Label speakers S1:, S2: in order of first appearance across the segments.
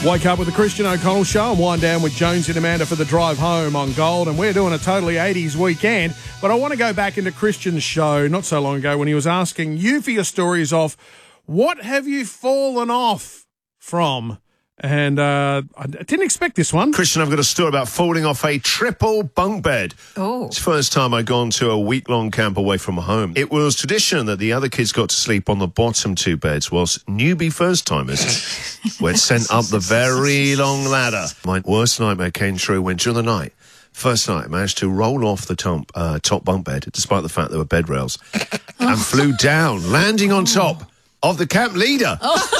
S1: Wake up with the Christian O'Connell Show and wind down with Jones and Amanda for the drive home on Gold. And we're doing a totally 80s weekend. But I want to go back into Christian's show not so long ago when he was asking you for your stories of what have you fallen off from? And I didn't expect this one.
S2: Christian, I've got a story about falling off a triple bunk bed.
S3: Oh.
S2: It's the first time I'd gone to a week-long camp away from home. It was tradition that the other kids got to sleep on the bottom two beds, whilst newbie first-timers were sent up the very long ladder. My worst nightmare came true when, during the night, first night, I managed to roll off the top bunk bed, despite the fact there were bed rails, and flew down, landing on top of the camp leader.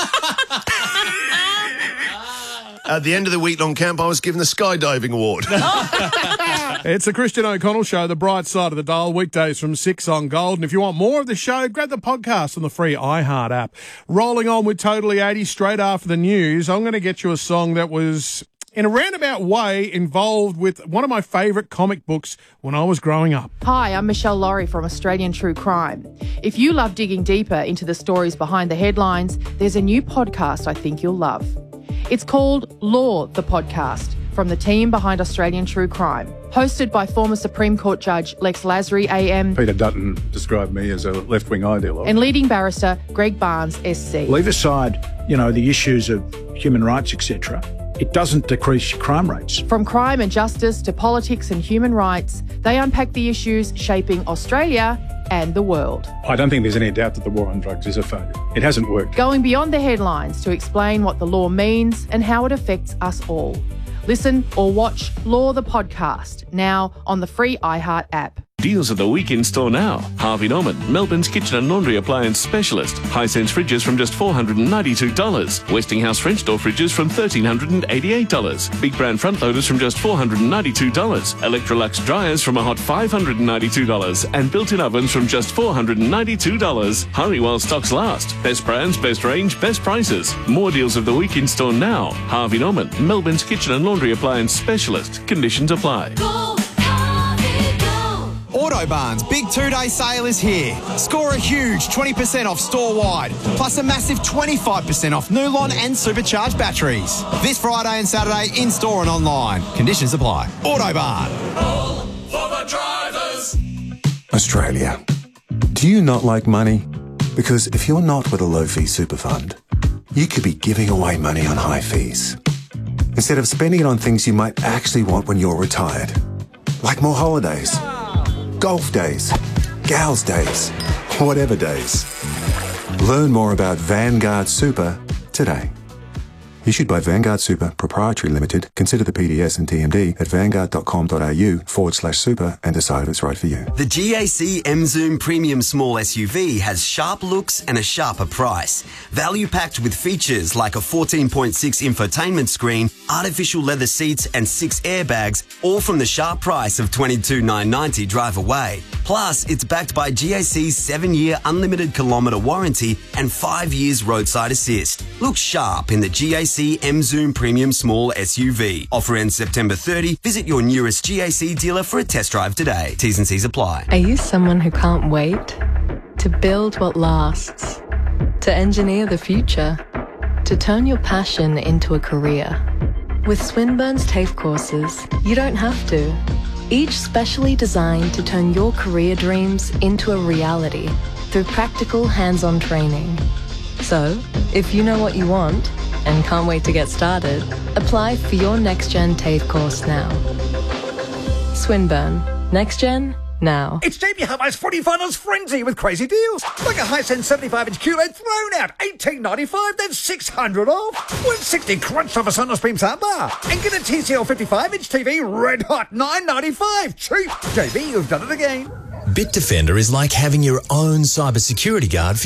S2: At the end of the week-long camp, I was given the skydiving award.
S1: It's the Christian O'Connell Show, the bright side of the dial, weekdays from 6 on Gold. And if you want more of the show, grab the podcast on the free iHeart app. Rolling on with Totally 80 straight after the news, I'm going to get you a song that was, in a roundabout way, involved with one of my favourite comic books when I was growing up.
S4: Hi, I'm Michelle Laurie from Australian True Crime. If you love digging deeper into the stories behind the headlines, there's a new podcast I think you'll love. It's called Law, the Podcast, from the team behind Australian True Crime. Hosted by former Supreme Court Judge Lex Lasry AM.
S5: Peter Dutton described me as a left-wing ideologue.
S4: And leading barrister Greg Barnes SC.
S6: Leave aside, the issues of human rights, etc. It doesn't decrease crime rates.
S4: From crime and justice to politics and human rights, they unpack the issues shaping Australia and the world.
S5: I don't think there's any doubt that the war on drugs is a failure. It hasn't worked.
S4: Going beyond the headlines to explain what the law means and how it affects us all. Listen or watch Law the Podcast, now on the free iHeart app.
S7: Deals of the week in store now. Harvey Norman, Melbourne's kitchen and laundry appliance specialist. Hisense fridges from just $492. Westinghouse French door fridges from $1,388. Big brand front loaders from just $492. Electrolux dryers from a hot $592. And built-in ovens from just $492. Hurry while stocks last. Best brands, best range, best prices. More deals of the week in store now. Harvey Norman, Melbourne's kitchen and laundry appliance specialist. Conditions apply.
S8: Autobarn's big two-day sale is here. Score a huge 20% off store-wide, plus a massive 25% off Nulon and supercharged batteries. This Friday and Saturday in-store and online. Conditions apply. Autobarn.
S9: All for the drivers.
S10: Australia. Do you not like money? Because if you're not with a low-fee super fund, you could be giving away money on high fees, instead of spending it on things you might actually want when you're retired, like more holidays, golf days, gals days, whatever days. Learn more about Vanguard Super today. Issued by Vanguard Super Proprietary Limited. Consider the PDS and TMD at vanguard.com.au/super and decide if it's right for you.
S11: The GAC M-Zoom Premium Small SUV has sharp looks and a sharper price. Value packed with features like a 14.6 infotainment screen, artificial leather seats and 6 airbags, all from the sharp price of $22,990 drive away. Plus, it's backed by GAC's 7-year unlimited kilometre warranty and 5 years roadside assist. Look sharp in the GAC M-Zoom Premium Small SUV. Offer ends September 30. Visit your nearest GAC dealer for a test drive today. T's and C's apply.
S12: Are you someone who can't wait? To build what lasts? To engineer the future? To turn your passion into a career? With Swinburne's TAFE courses, you don't have to. Each specially designed to turn your career dreams into a reality through practical hands-on training. So, if you know what you want and can't wait to get started, apply for your NextGen TAFE course now. Swinburne. NextGen now.
S13: It's JB Hi-Fi's Footy Finals Frenzy with crazy deals. Like a Hisense 75-inch QLED thrown out, $18.95, then $600 off. $160 crunch off a Sonos Beam soundbar. And get a TCL 55-inch TV red hot, $9.95. Cheap. JB, you've done it again.
S14: Bitdefender is like having your own cybersecurity guard for